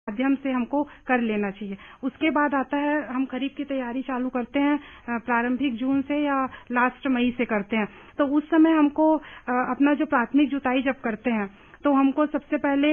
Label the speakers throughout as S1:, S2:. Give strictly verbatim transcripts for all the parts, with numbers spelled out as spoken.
S1: माध्यम से हमको कर लेना चाहिए। उसके बाद आता है हम खरीफ की तैयारी चालू करते हैं प्रारंभिक जून से या लास्ट मई से करते हैं। तो उस समय हमको अपना जो प्राथमिक जुताई जब करते हैं तो हमको सबसे पहले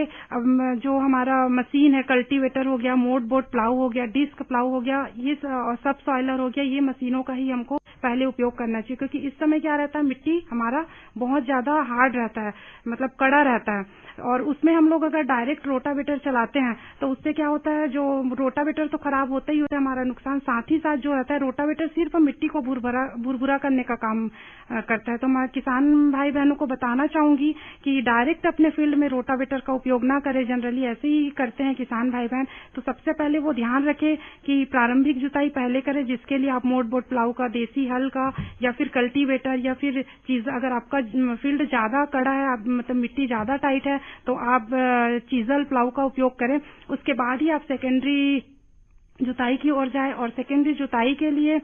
S1: जो हमारा मशीन है, कल्टीवेटर हो गया, मोट बोट प्लाऊ हो गया, डिस्क प्लाऊ हो गया, ये सब सॉइलर हो गया, ये मशीनों का ही हमको पहले उपयोग करना चाहिए। क्योंकि इस समय क्या रहता है, मिट्टी हमारा बहुत ज्यादा हार्ड रहता है, मतलब कड़ा रहता है। और उसमें हम लोग अगर डायरेक्ट रोटावेटर चलाते हैं तो उससे क्या होता है, जो रोटावेटर तो खराब होता ही होता है, हमारा नुकसान, साथ ही साथ जो रहता है रोटावेटर सिर्फ मिट्टी को भुरभुरा भुरभुरा करने का काम करता है। तो मैं किसान भाई बहनों को बताना चाहूंगी कि डायरेक्ट अपने फील्ड में रोटावेटर का उपयोग ना करें। जनरली ऐसे ही करते हैं किसान भाई बहन। तो सबसे पहले वो ध्यान रखें कि प्रारंभिक जुताई पहले करें, जिसके लिए आप मोट बोट प्लाऊ का, देसी हल का या फिर कल्टीवेटर या फिर चीज, अगर आपका फील्ड ज्यादा कड़ा है, मतलब मिट्टी ज्यादा टाइट है, तो आप चीजल प्लाऊ का उपयोग करें। उसके बाद ही आप सेकेंडरी जुताई की ओर जाए और सेकेंडरी जुताई के लिए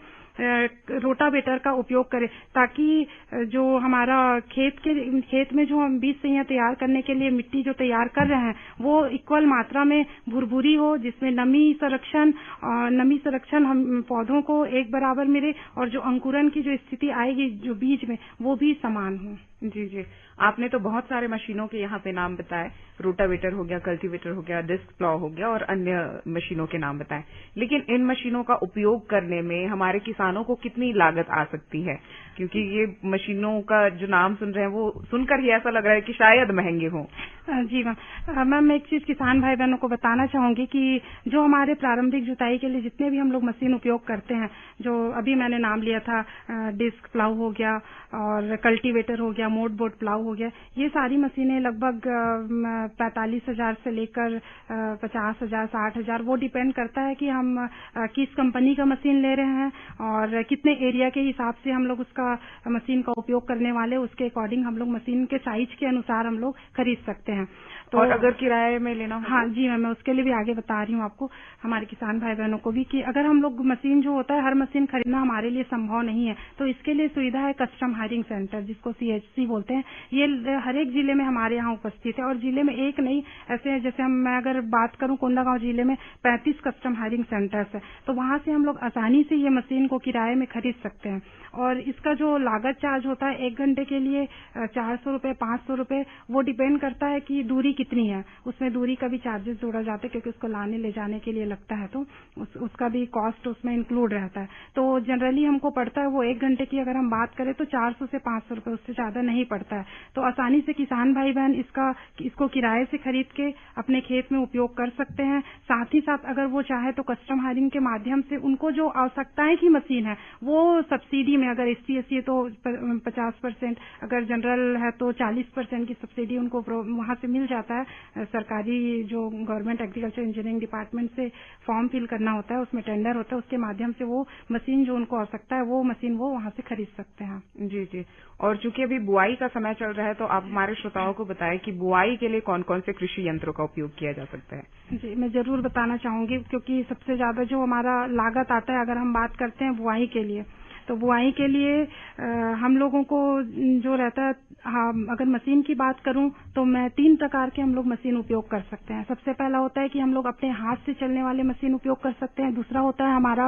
S1: रोटावेटर का उपयोग करें, ताकि जो हमारा खेत के खेत में जो हम बीज सैया तैयार करने के लिए मिट्टी जो तैयार कर रहे हैं वो इक्वल मात्रा में भुरभुरी हो, जिसमें नमी संरक्षण नमी संरक्षण हम पौधों को एक बराबर मिले और जो अंकुरन की जो स्थिति आएगी जो बीज में वो भी समान हो।
S2: जी जी, आपने तो बहुत सारे मशीनों के यहाँ पे नाम बताए, रोटावेटर हो गया, कल्टीवेटर हो गया, डिस्क प्लाऊ हो गया और अन्य मशीनों के नाम बताए। लेकिन इन मशीनों का उपयोग करने में हमारे किसानों को कितनी लागत आ सकती है? क्योंकि ये मशीनों का जो नाम सुन रहे हैं वो सुनकर ही ऐसा लग रहा है कि शायद महंगे हों।
S1: जी मैम, मैम मैं एक चीज किसान भाई बहनों को बताना चाहूंगी कि जो हमारे प्रारंभिक जुताई के लिए जितने भी हम लोग मशीन उपयोग करते हैं, जो अभी मैंने नाम लिया था, डिस्क प्लाऊ हो गया और कल्टीवेटर हो गया, मोट बोट प्लाऊ हो गया, ये सारी मशीनें लगभग पैंतालीस हजार से लेकर पचास हजार साठ हजार वो डिपेंड करता है कि हम किस कंपनी का मशीन ले रहे हैं और कितने एरिया के हिसाब से हम लोग उसका मशीन का उपयोग करने वाले, उसके अकॉर्डिंग हम लोग मशीन के साइज के अनुसार हम लोग खरीद सकते हैं।
S2: तो और अगर किराए में लेना हो?
S1: हाँ जी मैम, मैं उसके लिए भी आगे बता रही हूँ आपको, हमारे किसान भाई बहनों को भी, कि अगर हम लोग मशीन जो होता है, हर मशीन खरीदना हमारे लिए संभव नहीं है, तो इसके लिए सुविधा है कस्टम हायरिंग सेंटर, जिसको सीएचसी बोलते हैं। ये हर एक जिले में हमारे यहाँ उपस्थित है और जिले में एक नहीं, ऐसे जैसे हम मैं अगर बात करूँ कोंडागांव जिले में पैंतीस कस्टम हायरिंग सेंटर्स है, तो वहाँ से हम लोग आसानी से ये मशीन को किराए में खरीद सकते हैं। और इसका जो लागत चार्ज होता है एक घंटे के लिए चार सौ रूपये पांच सौ रूपये, वो डिपेंड करता है कि दूरी कितनी है, उसमें दूरी का भी चार्जेस जोड़ा जाता है, क्योंकि उसको लाने ले जाने के लिए लगता है, तो उस, उसका भी कॉस्ट उसमें इंक्लूड रहता है। तो जनरली हमको पड़ता है वो एक घंटे की अगर हम बात करें तो चार सौ से पांच सौ रूपये, उससे ज्यादा नहीं पड़ता है। तो आसानी से किसान भाई बहन इसका इसको किराए से खरीद के अपने खेत में उपयोग कर सकते हैं। साथ ही साथ अगर वो चाहे तो कस्टम हायरिंग के माध्यम से उनको जो आवश्यकताएं की मशीन है वो सब्सिडी में, अगर एसटी एससी है तो पचास परसेंट, अगर जनरल है तो चालीस परसेंट की सब्सिडी उनको वहां से मिल जाता है। सरकारी जो गवर्नमेंट एग्रीकल्चर इंजीनियरिंग डिपार्टमेंट से फॉर्म फिल करना होता है, उसमें टेंडर होता है, उसके माध्यम से वो मशीन जो उनको आवश्यकता है वो मशीन वो वहां से खरीद सकते हैं।
S2: जी जी, और चूंकि अभी बुआई का समय चल रहा है तो आप हमारे श्रोताओं को बताएं कि बुआई के लिए कौन कौन से कृषि यंत्रों का उपयोग किया जा सकता है।
S1: जी मैं जरूर बताना चाहूंगी, क्योंकि सबसे ज्यादा जो हमारा लागत आता है अगर हम बात करते हैं बुआई के लिए, तो बुआई के लिए आ, हम लोगों को जो रहता है, हाँ, अगर मशीन की बात करूं तो मैं तीन प्रकार के हम लोग मशीन उपयोग कर सकते हैं। सबसे पहला होता है कि हम लोग अपने हाथ से चलने वाले मशीन उपयोग कर सकते हैं। दूसरा होता है हमारा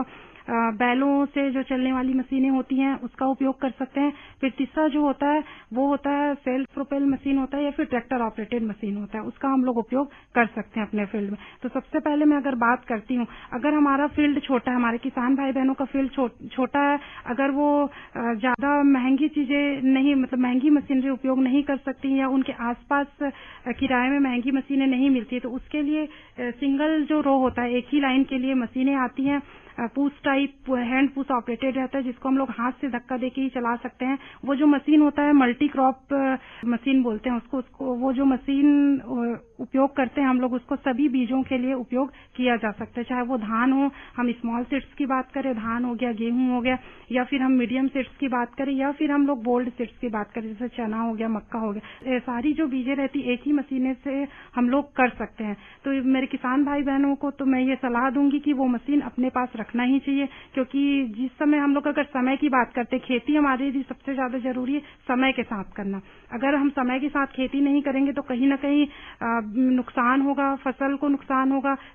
S1: बैलों से जो चलने वाली मशीनें होती हैं उसका उपयोग कर सकते हैं। फिर तीसरा जो होता है वो होता है सेल्फ प्रोपेल मशीन होता है या फिर ट्रैक्टर ऑपरेटेड मशीन होता है, उसका हम लोग उपयोग कर सकते हैं अपने फील्ड में। तो सबसे पहले मैं अगर बात करती हूँ, अगर हमारा फील्ड छोटा है, हमारे किसान भाई बहनों का फील्ड छो, छोटा है, अगर वो ज्यादा महंगी चीजें नहीं, मतलब महंगी मशीनरी उपयोग नहीं कर सकती या उनके आसपास किराए में महंगी मशीनें नहीं मिलती, तो उसके लिए सिंगल जो रो होता है, एक ही लाइन के लिए मशीनें आती हैं, पूस टाइप हैंड पूस ऑपरेटेड रहता है, जिसको हम लोग हाथ से धक्का देके ही चला सकते हैं। वो जो मशीन होता है मल्टी क्रॉप मशीन बोलते हैं उसको उसको वो जो मशीन उपयोग करते हैं हम लोग, उसको सभी बीजों के लिए उपयोग किया जा सकता है, चाहे वो धान हो, हम स्मॉल सीड्स की बात करें, धान हो गया, गेहूं हो गया, या फिर हम मीडियम सीड्स की बात करें, या फिर हम लोग बोल्ड सीड्स की बात करें, जैसे चना हो गया, मक्का हो गया, सारी जो बीजें रहती एक ही मशीने से हम लोग कर सकते हैं। तो मेरे किसान भाई बहनों को तो मैं ये सलाह दूंगी कि वो मशीन अपने पास रखना ही चाहिए, क्योंकि जिस समय हम लोग अगर समय की बात करते, खेती हमारे लिए सबसे ज्यादा जरूरी है समय के साथ करना। अगर हम समय के साथ खेती नहीं करेंगे तो कहीं ना कहीं नुकसान होगा, फसल को नुकसान होगा,